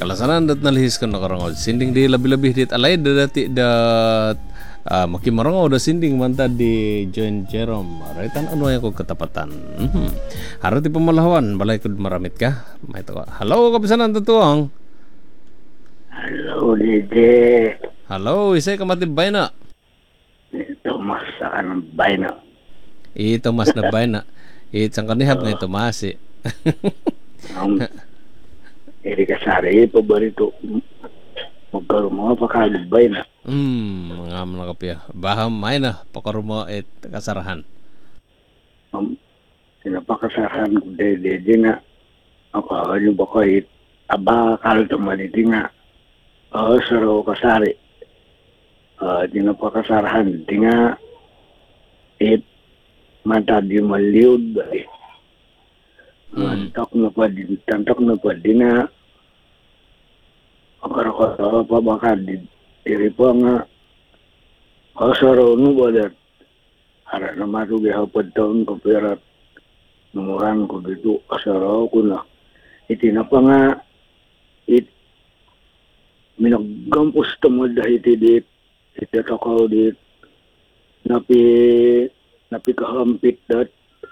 kalasanan dat nalihis kan nakarangod. Sinding di labi-labi dit alay dati dat makimarangaw da sinding mantad di John Jerome. Raitan ano yung kong katapatan. Harap ti pamalawan. Balay ko maramit ka. May tawa. Hello, kapisanan tutuang. Hello, Dede. Hello, isay kamatibay na. Tomas sa kanang bayna. Ito mas na bay na. Itsang kanihap na ito masi. Eri kasari, paborito. Magkaroon mga pakalibay na. Mga mga kapya. Baham may na. Pakarumo at kasarahan. Sinapakasarahan ko Dede nga. Ako, ano ba ko hit? Abakal tumaliti nga. Saro kasari. Sinapakasarahan. Di nga. Matad yung maliod ba eh. Tantok na pa din na ako pa baka diri po nga saro no ba dat harap na matugi hapad taon ko pero numuran ko dito saro ko na itina pa nga minagampos tamad dahiti dit itataw dit napikahampit dat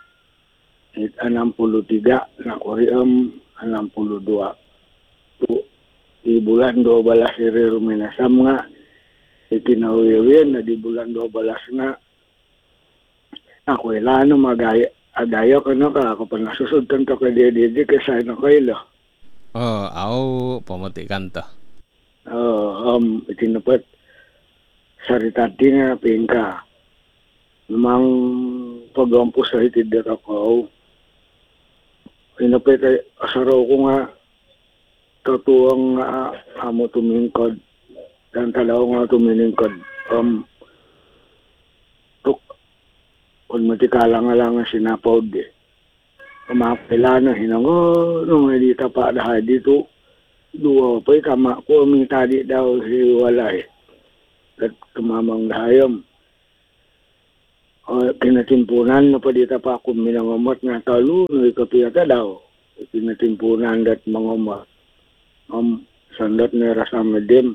63 na kuriam 62 to di bulan 12 siri ruminasam nga itinawiyawin na di bulan 12 nga ako ilano agayo ka na ka ako pa nasusuntan to ka di kasi na kayo Aw, pamatikan to. Itinapat saritati nga pingka namang pagampo sa hitid dat ako inapit ay asaraw ko nga tatuang amo tumingkod dan talaw nga tumingkod kung matikala nga lang sinapaw di kumapila na hinango nung hindi tapa dahil dito duwa pa'y kama ko aming tadi daw hiwalay at tumamang dahayam kinatimpunan na pa dito pa akong minangamot nga talo na ikapiyata daw. Kinatimpunan dat mangamot. Sandat na rasama din.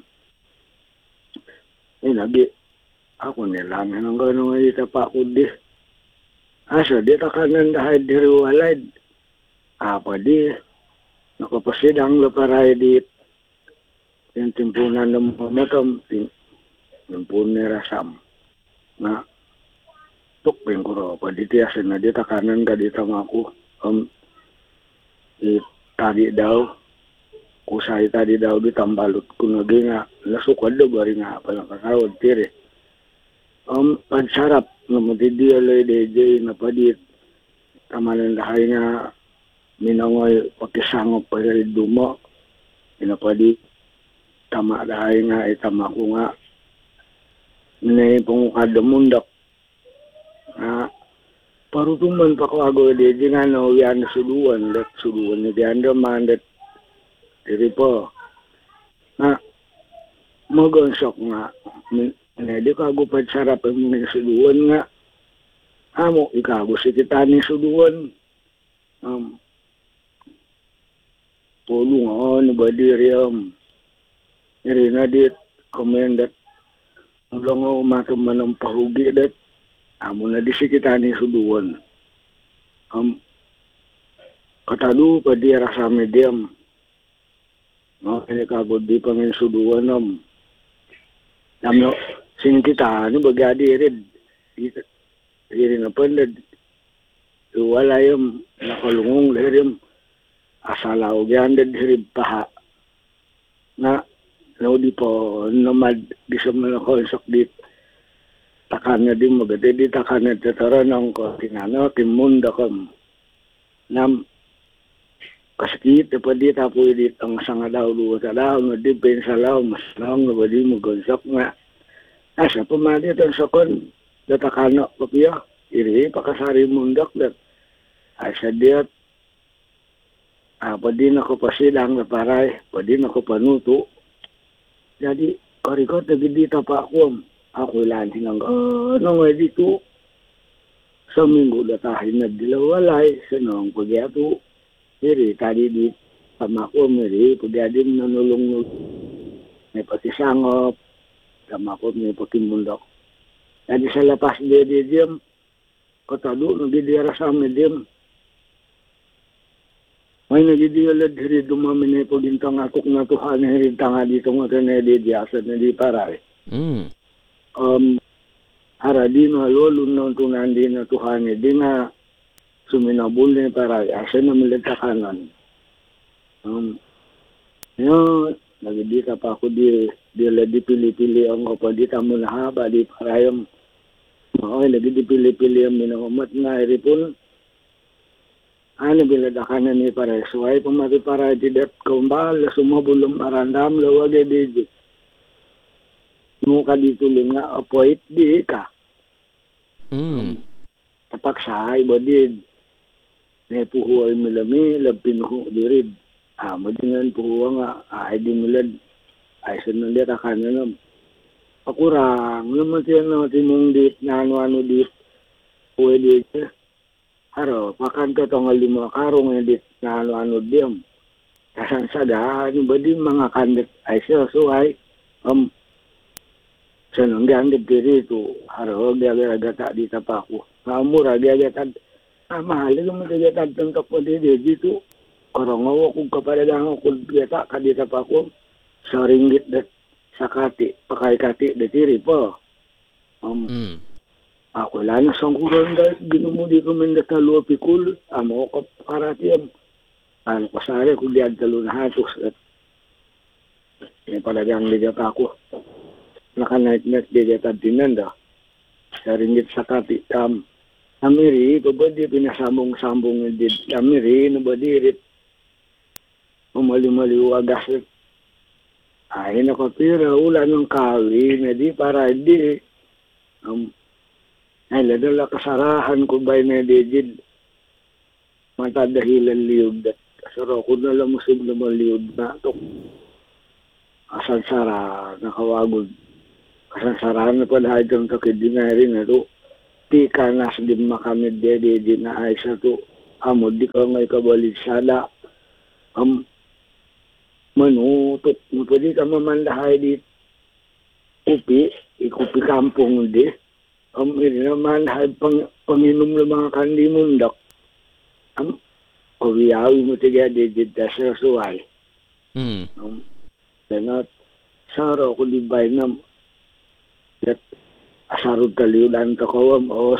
Nagi, ako nilamin ang gano'n nga dito pa ako di. Asa, dito ka nang dahil diriwalay. Apa di, nakapasidang laparay dit. Kinatimpunan na mangamot, timpunan na rasam. Na, tukpin ko ro pa ditiasin na dita kanan ka dita nga ako tadi daw kusay tadi daw ditambalot ko nagi nga nasukad do bari nga palang kakawad tiri pansarap nga matidiyaloy DJ na padit kamalan dahay nga minangoy pakisangop pa rin dumo inapadit tama dahay nga itama ko nga minay pangukadamundak parutuman pa ko ago di nga no yan suluan ni dianda man dat diri po magonsok nga di ka ago pa sarap ang mga suluan nga amo ikago si kita ni suluan pulong ni badiriam irina dit komendat ulang umatum ng pahugi dat amo na di kita ni suduan. Katado pa di rasa medium. No, kaya kagod di pangin suduan namno sin kita ni bagadi red. Diri na pandad. Wala yung nakalungong lerim asalaw gyanda diri paha. Na no di po namad di sa mga konsak dit takanya di magade di takanya tataranong ko tinano timunda kam nam kaskit pa di tapo di ang sanga daw luwa sa daw nga di pensalaw mas lang nga di mo gonsak nga asa pamadi tan sakon datakano papiya iri pakasari mundak dat asa diat padi na ko pasidang na paray padi na ko panuto jadi karikot nagidi pa ako lansin ang nang dito sa minggu datahin na dilawalay sa nang pagyato iri tadi di sama ko miri pagyadim nanulong may patisangop sama ko may pakimundok. Jadi sa lapas dia diem katado nagidira sa medium. May nagidiyalad hiri dumamin na pagintang akok na tuhan hiri tanga dito nga kanedi diasad na di paray. Haradi na lolo na tunan di na tuhan di nga suminabul na paray asa na militakanan. Yun, nagidita pa ako di pili-pili ang kapadita mo na haba di parayang nagidipili-pili ang minahumat na iripon. Ano biladakan ni pare suai pamati para tidak kembal sumabulong marandam lawag di muka dituling nga apoit di ka tapak sahay badid ne puhuay milami pinuho dirid madingan puhuwa nga ay di milad ay sananda kanan pakurang naman siya na timong dit na ano dit pwede haro, pakan ka itong 5 karong edit na ano diyam. Kasan sada, ano ba din mga kandet ay siya suhay. Sanang gandit dito, haro, gagata dito pa ako. Mura, gagatad. Mahal, naman gagatad ng kapwa dito. Karangaw akong kapalagang ako gata ka dito pa ako. Sa ringgit dat sakati, pakay kati datiri po. Ako lang na sangkuran dahil ginumudi ko man na talo pikul. Amo ko paratiyam. Ano pasari ko diyan talo na hatos. At palagang ligat ako. Naka-night-night ligat at dinanda. Sa ringgit sa kati. Amiri, pabadi pinasambong-sambong din. Amiri, nabadirit. Umali-maliwagas. Ay, nakapira. Ula ng kawi. Na di para di. Ay, ladala kasarahan ko ba na digid matadahilan liyod dat. Kasaro ko na lamusig na maliyod na ito. Asansara, nakawagod. Asansarahan na pala itong kakidinari na ito. Tika nas din makamid di na ay sa ito. Amo, di ka ngay kabaligsada. Manutok, pwede ka mamandahay di ikupi kampong di. Ini naman ay panginom ng mga kandimundak. Kawiyawi mo tiga digit na sa suway. Ganat, saro ko di bay na asarod kaliudan ka kawam o